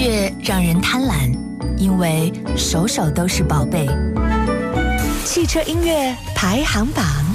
乐让人贪婪，因为首首都是宝贝。汽车音乐排行榜。